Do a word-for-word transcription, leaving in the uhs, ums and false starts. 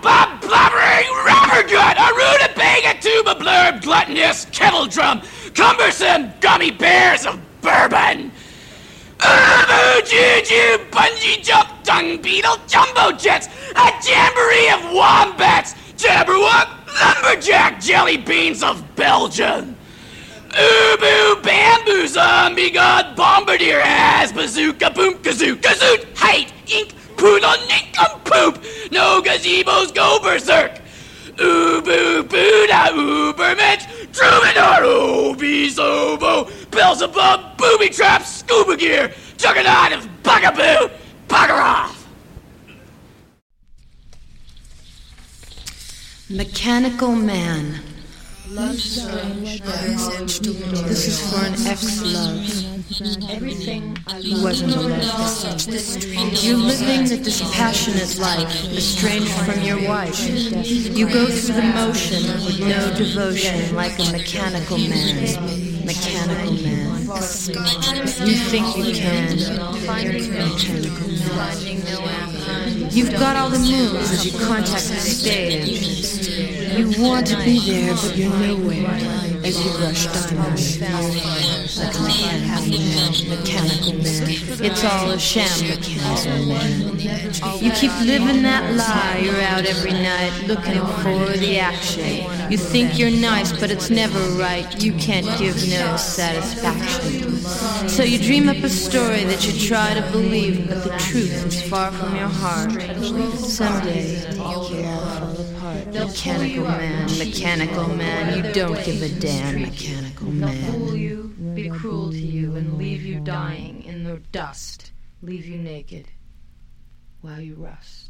bob blubbering rubber gut, a rutabaga tuba blurb gluttonous kettle drum, cumbersome gummy bears of bourbon. Ubu juju bungee jump dung beetle jumbo jets, a jamboree of wombats, jabberwock lumberjack jelly beans of Belgium. Ubu bamboo zombie god bombardier ass bazooka boom kazoo kazoot height ink poodle nincompoop no gazebos go berserk. Ubu Buddha Ubermensch Troubadour Obese Obo Beelzebub Booby Trap Scuba Gear Juggernaut of Bugaboo Bugger off. Mechanical Man. Love strange. This is for an ex-love. Everything I He wasn't molested. You're living the dispassionate life, estranged from your wife. You go through the motion with no devotion, like a mechanical man. Mechanical man. You think you can. Mechanical man. You've got all the moves as you contact the stage. You want to be there, but you're nowhere as you rush diamonds. Like a mechanical man, mechanical man. It's all a sham, mechanical man. You keep living that lie. You're out every night looking for the action. You think you're nice, but it's never right. You can't give no satisfaction. So you dream up a story that you try to believe, but the truth is far from your heart. Someday you'll all fall apart. Mechanical man, mechanical man, you don't give a damn, mechanical man. They'll fool you, be cruel to you, and leave you dying in the dust, leave you naked while you rust.